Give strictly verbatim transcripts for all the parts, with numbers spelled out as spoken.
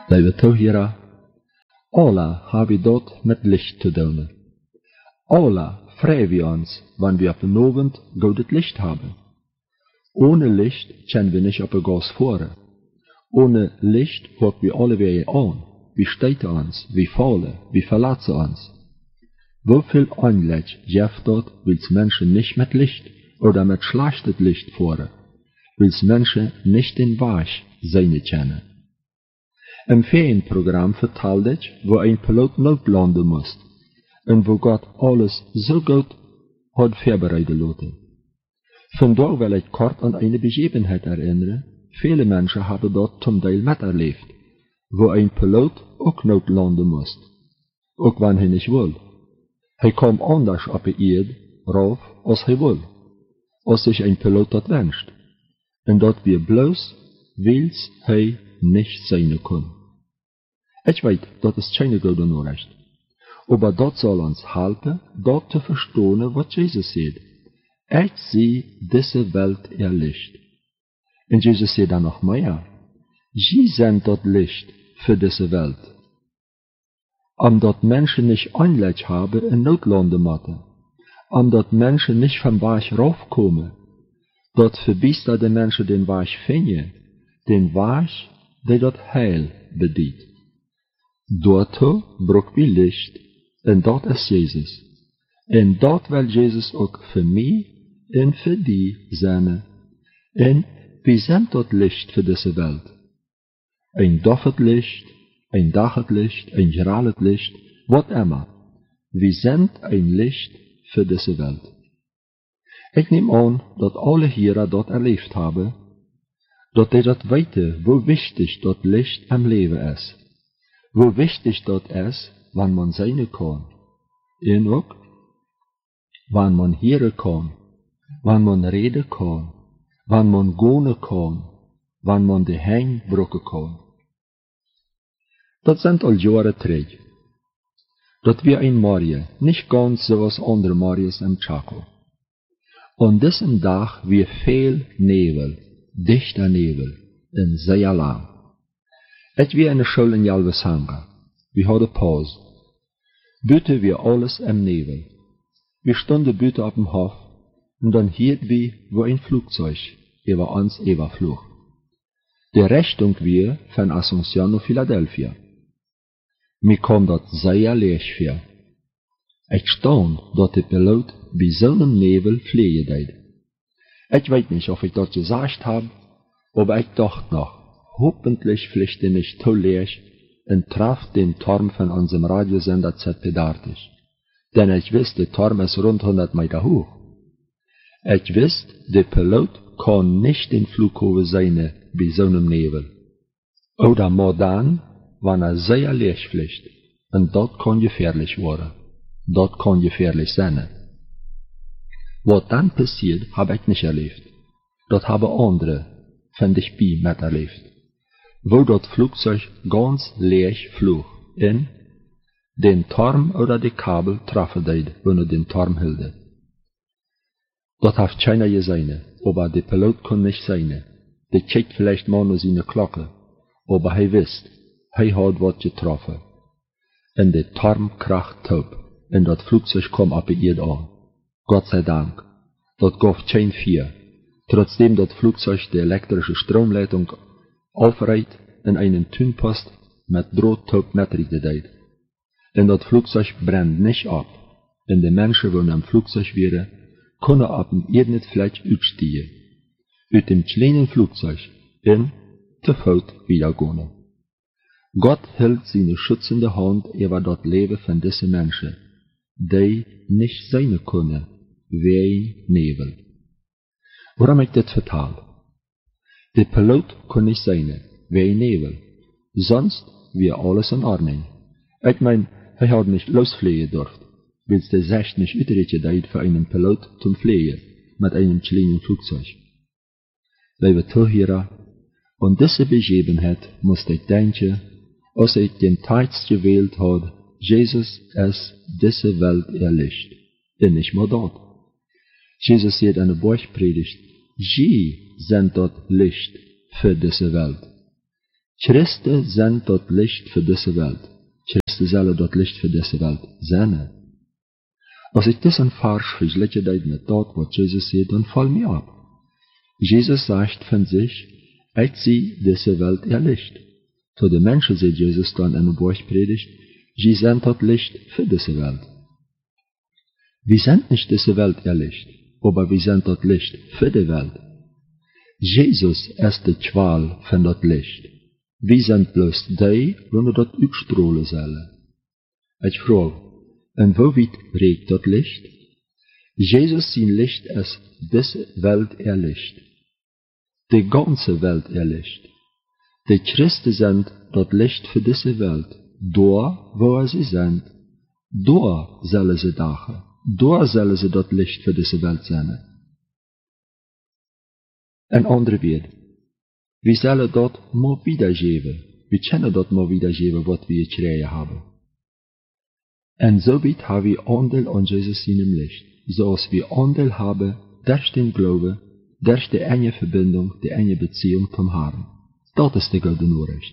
Lieve toehoorder, alla har vi dort met licht te doen. Alla vrij we ons, wanneer we op een avond goud licht hebben. Ohne Licht können wir nicht auf ein Gas fahren. Ohne Licht hocken wir alle weer an. Wir steiten uns, wir fallen, wir verlassen uns. Wieviel Anlass gibt dort, wils Menschen nicht mit Licht oder mit schlechtem Licht fahren, wils Menschen nicht den Weg sehen können. Im Ferienprogramm vertelt ich, wo ein Pilot noodlanden muss und wo Gott alles so gut hat vorbereitet lassen. Vandaag wil ik kort aan een begebenheid herinneren. Vele mensen hebben dat zum Teil miterleefd, wo een piloot ook noodlanden moest, ook wanneer hij niet wil. Hij kwam anders op de aarde rauf als hij wil, als zich een piloot dat wenscht, en dat weer bloos wils hij niet zijn kon. Ik weet, dat is geen goede Nachricht, maar dat zal ons helpen, dat te verstaan wat Jezus zegt. Ich sehe diese Welt ihr Licht. Und Jesus sagt dann noch mehr. Sie sind das Licht für diese Welt. Um dat Menschen nicht Anlass haben in Noodlanden machen. Um dat Menschen nicht vom Weg raufkommen. Dat verbießt de Menschen den Weg finden. Den Weg, der dat Heil bedient. Daartoe braucht wir Licht. Und dat ist Jesus. Und dat wil Jesus ook voor mij en voor die zijn. En wie zijn dat licht voor deze wereld? Een doffend licht, een dagend licht, een geralend licht, wat immer. Wie zijn een licht voor deze wereld? Ik neem aan dat alle hier dat erleefd hebben, dat die dat weten hoe wichtig dat licht im leven is. Hoe wichtig dat is, wanneer man zijn kan. En ook, wanneer man heren kan, wanneer man reden kan, wanneer man gonen kan, wanneer man de heen brokken kan. Dat zijn al jaren terug. Dat wir een Marie, nicht ganz zoals andere Maries im Chaco. An diesem Tag wir veel Nebel, dichter Nebel, en sehr lang. Et wir eine Schule in Jalvesanga. Wir hadden Pause. Buiten wir alles im Nebel. Wir stonden buiten op dem Hof, und dann hielten wir, wo ein Flugzeug über uns überflog. Die Richtung wir von Asunción nach Philadelphia. Mir kam dort sehr leeg vor. Ich staun, dat de Pilot bij zo'n Nebel vliegen deed. Ich weet nicht, of ich dat gesagt habe, aber ich dachte noch, hoffentlich fliegt er nicht zu leeg und traf den Turm von unserem Radiosender Z P dertig. Denn ich wist, der Turm ist rund hundert Meter hoch. Ich wist, der Pilot kann nicht den Flughafen sein bei so einem Nebel. Oder maar dann, wenn er sehr leeg fliegt. Und das kann gefährlich werden. Das kann gefährlich sein. Was dann passiert, habe ich nicht erlebt. Das haben andere von dich bei miterlebt. Wo das Flugzeug ganz leeg flog in den Turm oder die Kabel trafen deed, wanneer den Turm hielden. Dat heeft keiner gesehen, aber der Pilot kon nicht sein. Der checkt vielleicht mal nur seine Glocke, aber hij wist, hij had wat getroffen. En der Turm kracht taub, en dat Flugzeug kom op de Erde an. Gott sei Dank, dat gaf geen vier, trotzdem dat Flugzeug de elektrische Stromleitung aufreiht en einen Tunnpost met Drahttaub mitreden deed. En dat Flugzeug brennt nicht ab, en de Menschen, die am Flugzeug wären, kunnen op een eerder vlek uitstigen, uit dem kleinen Flugzeug, en te voet wieder gaan. Gott hält seine schützende Hand über das Leben von diesen Menschen, die nicht sein können, wie ein Nebel. Waarom ik dit vertaal? De Pilot kon nicht sein, wie ein Nebel, sonst wäre alles in Ordnung. Ich mein, hij had nicht losfliegen dürfen. Willst der sich nicht ütrige deed für einen Pilot zum Fliegen mit einem kleinen Flugzeug. Liebe Zuhörer, an diese Begebenheit musste ich denken, als ich den Text gewählt habe, Jesus ist diese Welt ihr Licht, und nicht mehr dort. Jesus sagt in der Bergpredigt, Sie sind das Licht für diese Welt. Christus sind dort Licht für diese Welt. Christus zelf dort Licht für diese Welt zijn. Als ik diesen Vers vergleiche mit dort, was Jesus sagt, dann fällt mir ab. Jesus sagt von sich, ich sie diese Welt erlicht. Zu den Menschen sagt Jesus dann in der Bergpredigt, sie sind dort Licht für diese Welt. Wir sind nicht diese Welt erlicht, aber wir sind dort Licht für die Welt. Jesus ist die Qual von dort Licht. Wir sind bloß die, wenn wir dort uitstrahlen sollen. Ich frage, en wo weit reikt dort Licht? Jesus sein Licht ist diese Welt erlicht. Die ganze Welt erlicht. Die Christen sind dort Licht für diese Welt. Dort, wo sie sind, dort sollen sie dagen. Dort sollen sie dort Licht für diese Welt sein. Een andere weer. Wir sollen dort mal wiedergeben. Wir können dort mal wiedergeben, was wir gekregen haben. En so weit haben wir Andel an Jesus seinem Licht. Zoals wir Andel haben, durch den Glauben, durch die enge Verbindung, die enge Beziehung zum Herrn. Dat is de gouden Nachricht.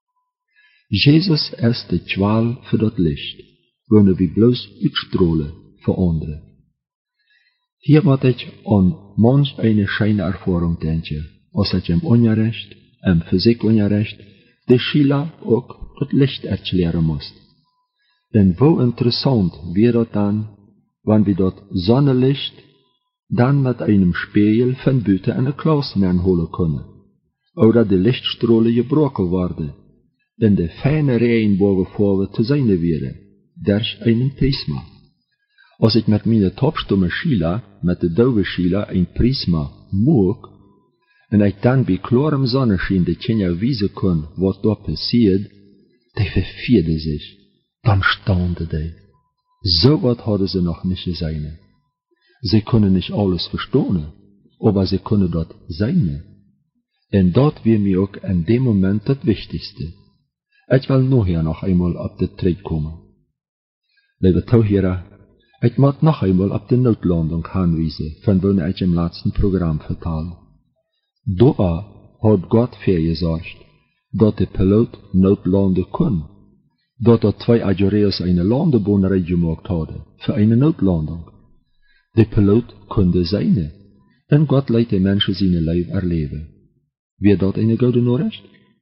Jesus ist die Qual für das Licht, wanneer wir bloß uitstrahlen für andere. Hier moet ik aan manch eine schijne Erfahrung denken, als ik im Unterricht, im Physikunterricht, de Schüler ook das Licht erklären moest. En wo interessant wäre das dann, wenn wir dort Sonnenlicht dann mit einem Spiegel von buiten in de Klasse holen können. Oder die Lichtstrahlen gebrochen worden, in de feine Regenbogenfarbe zu sein wäre, durch einen Prisma. Als ich mit meinen taubstummen Schüler, mit de dove Schüler, ein Prisma moog, en ich dann bei klarem Sonnenschein de Kinder wiesen kon, was dort passiert, die vervierden sich. Dann staunten die. So wat hadden sie noch nicht gesehen. Sie können nicht alles verstehen, aber sie können dort sein. En dat weer mir ook in dem Moment het wichtigste. Ik wil nachher noch einmal op de treed komen. Lieve toeheren, ik moet nog einmal op de noodlanding aanwijzen, van wanneer ik im laatste programma vertaal. Daar had God voorgezorgd, dat de piloot noodlanden kon. Dat er twee Ajoreus een landeboonerij gemaakt hadden, voor een noodlanding. De piloot konde zijn, en God leidt de mensen zijn leven erleven. Weer dat een gouden Nachricht?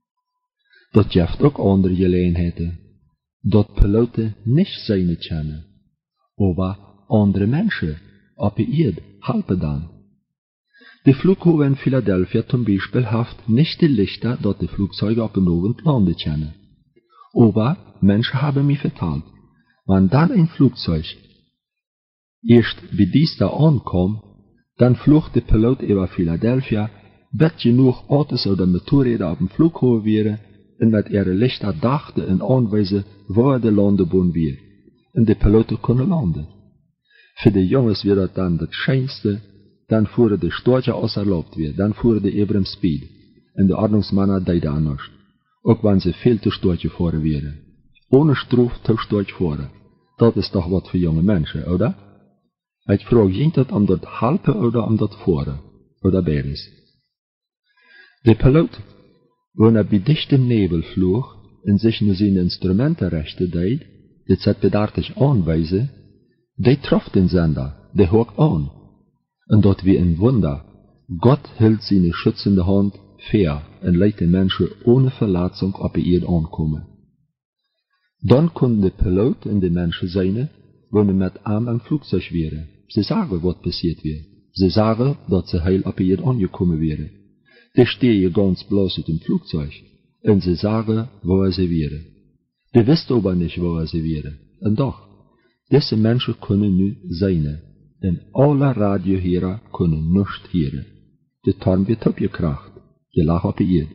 Dat geeft ook andere gelegenheden, dat piloten niet zijn kennen, maar andere mensen op de aarde helpen dan. De Flughafen in Philadelphia zum Beispiel heeft nicht die Lichter, dat de Flugzeuge op een Abend landen können. Aber Menschen haben mir vertalt, wenn dann ein Flugzeug erst bei dies da ankommt, dann flucht der Pilot über Philadelphia, wird genug Autos oder Motorräder auf dem Flughafen wären, en met ihre Lichter dachten en aanwijzen waar de landebaan weer. En de piloten konden landen. Voor de jongens weer dat dan het schijnste, dan voeren de stootje als erlaubt weer, dan voeren de Abraham Speed. En de ordnungsmannen deden anders. Ook wanneer ze veel te stootje voeren weer. Ohne straf te stootje voeren. Dat is toch wat voor jonge mensen, oder? Ik vraag je dat om dat helpen oder om dat voeren, oder beides. De piloot, wanneer hij bij dichtem Nebel vloog en zich naar zijn instrumenten rechten deed, dit zet bedaartig aanwijzen, die trof den Sender, die hoort aan. En dat wie een Wunder, God hield zijn schützende hand fair en leidt de mensen ohne Verletzung op de Erde aankomen. Dan konden de piloot en de mensen zijn, wanneer met hem een vliegtuig waren. Ze zagen wat passiert weer. Ze zagen dat ze heil op de Erde aangekomen waren. Die stehen ganz bloß uit dem Flugzeug, en ze zagen waar ze waren. Die wisten aber nicht, waar ze waren. En doch, deze mensen kunnen nu zijn, en alle radioheren kunnen niets horen. De toren werd opgekracht, je lag op de Erde.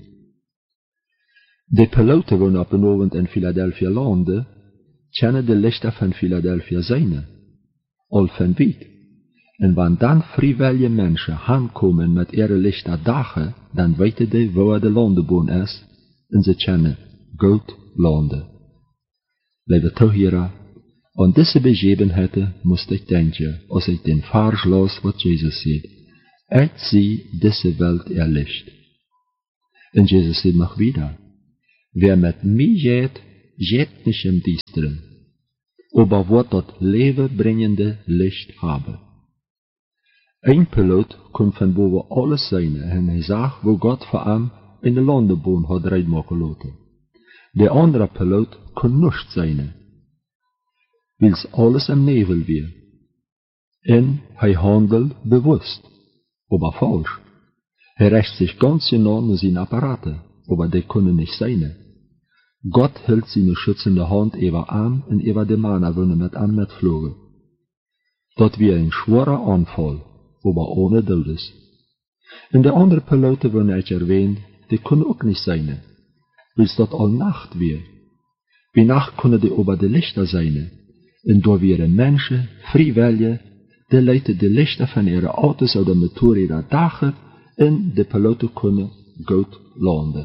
De piloten wanneer op een avond in Philadelphia landen, kennen de lichten van Philadelphia zijn, al van weit. En wanneer dan vrijwillige mensen aankomen met ihre lichter dagen, dan weten die waar de landebaan is, en ze kennen goed landen. Lieve toeheren, aan deze begebenheden moest ik denken, als ik den vers las wat Jezus zegt. Ik zie deze Welt erlicht. En Jezus zegt nog wieder, Wer met mij jet, jet nicht im Düsteren, aber wird dort levenbrengende Licht haben. Ein Pilot kon van boven alles zijn en hij zag hoe God voor hem in de landebaan had rijden laten. De andere Pilot kon niets zijn, wils alles im nevel weer. En hij handelt bewust, aber falsch. Hij richt zich ganz genau naar zijn apparaten, aber die kunnen nicht zijn. Gott hield zijn schützende hand über aan en über de mannen willen met hem metvlogen. Dat weer een zware aanval, aber ohne Dodes. En de andere piloten willen ik erwähnen, die kunnen ook niet zijn, wils dat al nacht weer. Bij nacht kunnen die over de lichter zijn, en door weer mensen, vrijwillig, die leiden de lichter van ihre auto's of de motorrijden dagen, en de piloten kunnen goed landen.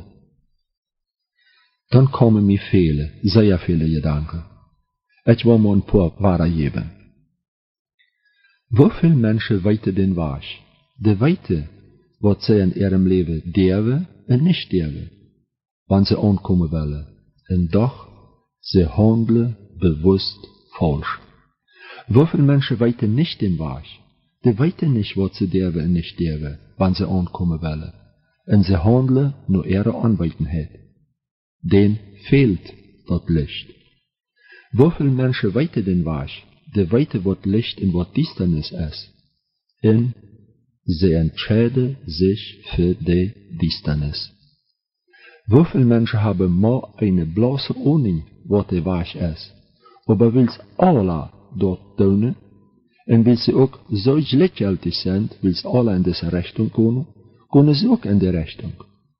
Dan komen mij vele, zeer vele gedanken. Ik wil maar een paar weitergeben. Hoeveel mensen weten den wasch? Die weten wat zij in ihrem leven durven en niet durven, wanneer ze aankomen willen, en doch ze handelen bewust falsch. Hoeveel mensen weten niet den wasch? Die weten niet wat ze durven en niet durven, wanneer ze aankomen willen, en ze handelen naar ihre aanwijtenheid. Den fehlt dat licht. Hoeveel mensen weten den wasch? Die weten wat licht en wat duisternis is. En ze entscheiden zich voor de duisternis. Hoeveel mensen hebben maar een bloze ahnung wat de wasch is, aber wils Allah dort doen, en wils ze ook zo gleichgültig zijn, wils Allah in deze richting komen, kunnen ze ook in de richting.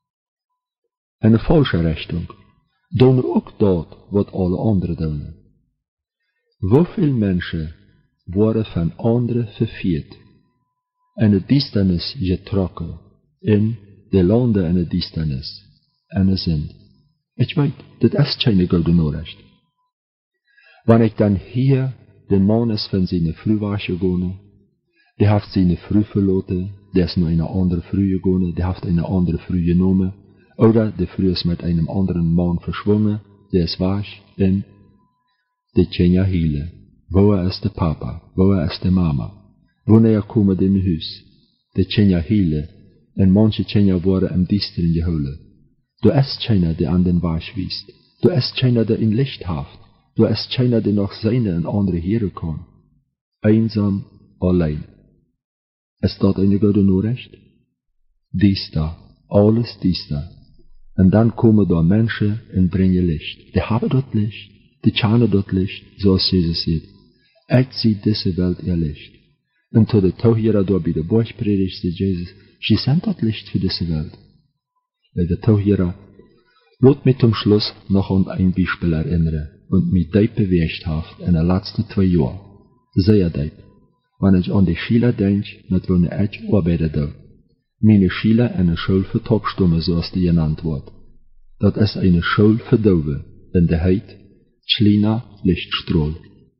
En een falsche richting, doen ook dat wat alle anderen doen. Hoeveel mensen worden van anderen vervierd, en de duisternis getrokken, in de landen en de duisternis, en de zin. Ik weet, dit is geen goede Nachricht. Wanneer ik dan hier de man is van zijn vrouw was gegaan, die heeft zijn vrouw verloten, die is naar een andere vrouw gegaan, die heeft een andere vrouw genomen, oder de vrouw is met een andere man verschwommen, die is was, en de tjenja hielen. Waar is de papa? Waar is de mama? Wanneer komen die in huis? De tjenja hielen, en manche tjenja worden in duisteren gehouden. Du is keiner, die an den wasch wiest. Du is keiner, der in Licht haft. Du is keiner, der noch seine en andere heren kann. Einsam, allein. Is dat eine gute Nachricht? Dies da, alles dies da. En dan komen daar mensen en brengen licht. Die hebben dat licht. Die kennen dat licht, zoals Jezus zegt. Ik zie deze wereld ihr licht. En tot de touwjera door bij de borgpredigt zei Jezus, je zijn dat licht voor deze wereld. Der Touwjera, laat mij zum Schluss noch an ein Beispiel erinnern und mich diep bewegt hat in den letzten zwei Jahren. Sehr diep. Wenn ich an die Schüler denke, nicht wanneer ich arbeiten doe. Meine Schüler in eine Schule für Taubstumme, zoals die genannt wird. Dat ist eine Schule für Dove, in der heit Kleiner Lichtstrahl.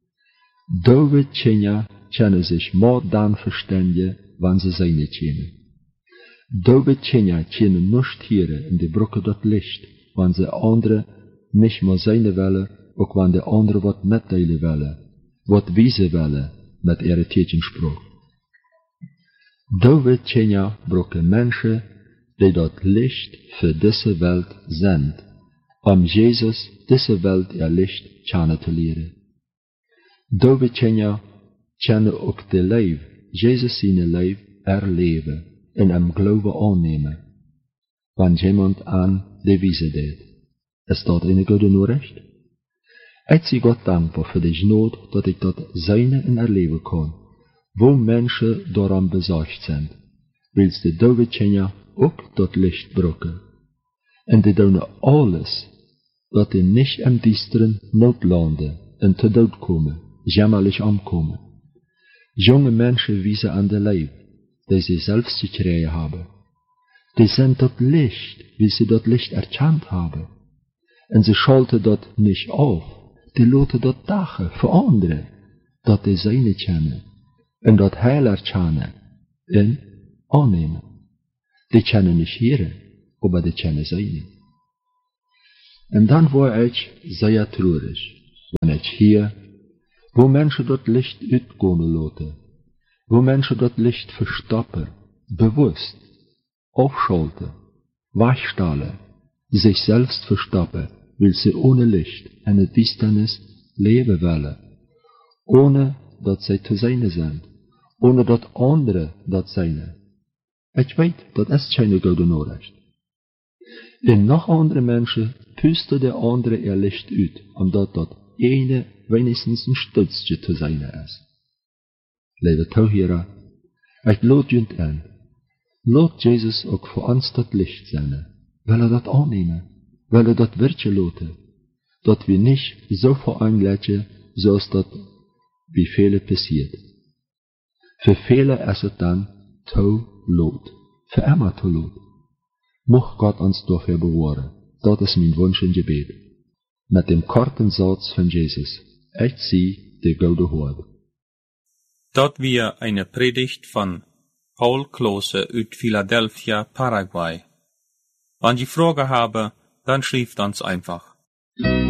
Dove Tjenja können sich more dann verständigen, wann sie seine kennen. Dove Tjenja können nicht hören in die Brücke dat Licht, wann sie andere nicht mehr seine willen, ook wann die andere wat mitteilen willen, wat wiesen willen met ihre Tietjensprache. Dove Tjenja brauchen Menschen, die dat Licht für diese Welt sind, um Jesus diese Welt ihr Licht kennen zu lernen. Dove Tjenja kennen ook de Leib, Jesus seine Leib erleben en am Glauben annehmen, wenn jemand an die Wiese deed. Is dat eine gute Nachricht? Ik zie God dankbaar voor de Gnade, dat ik dat zijne en erleben kan, wo Menschen daran besorgt sind, wils de Dove Tjenja ook dat Licht brauchen. En die doen alles, dat die nicht im Düsteren nood landen en te dood komen, jämmerlich ankomen. Junge Menschen wiesen an de Leib, die sie selbst gekregen haben. Die sind dat Licht, wie sie dat Licht erkannt haben. En sie schalten dat nicht auf, die laten dat dagen für andere, dat die seine kennen, en dat Heil erkennen, en annehmen. Die kennen nicht ihre, aber die kennen seine. En dan word ik zeer treurig, wenn ich hier, wo Menschen dat Licht uitkomen laten, wo Menschen dat Licht verstoppen, bewusst, aufschalten, wegstahlen, sich selbst verstoppen, weil sie ohne Licht in der Finsternis leben wollen, ohne dat zij te zijn zijn, ohne dat andere dat zijn. Ik weet, dat is geen goede Nachricht. En nog andere mensen pusten de andere ihr Licht uit, omdat dat ene wenigstens een stützje te zijn is. Lieve Toehörer, ik lood junt aan. Laat Jesus ook voor ons dat Licht zijn. Will er dat aannemen? Will er dat wirken laten? Dat wir nicht so veranlassen, zoals dat bij velen passiert. Für viele ist es dann te laat. Für immer te laat. Mocht Gott uns dafür bewahren. Dat ist mein Wunsch und Gebet. Mit dem korten Satz von Jesus. Ich zie de gouden Horde. Dat wir eine Predigt von Paul Klose uit Philadelphia, Paraguay. Wenn Sie Fragen haben, dann schreibt uns einfach.